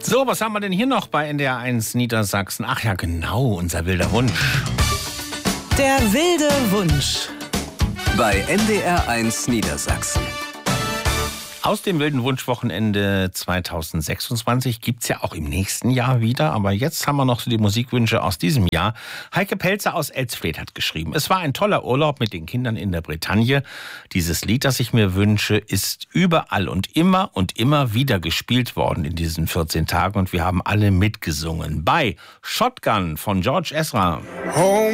So, was haben wir denn hier noch bei NDR 1 Niedersachsen? Ach ja, genau, unser wilder Wunsch. Der wilde Wunsch. Bei NDR 1 Niedersachsen. Aus dem wilden Wunschwochenende 2026 gibt's ja auch im nächsten Jahr wieder. Aber jetzt haben wir noch so die Musikwünsche aus diesem Jahr. Heike Pelzer aus Elsfleth hat geschrieben: Es war ein toller Urlaub mit den Kindern in der Bretagne. Dieses Lied, das ich mir wünsche, ist überall und immer wieder gespielt worden in diesen 14 Tagen. Und wir haben alle mitgesungen bei Shotgun von George Ezra.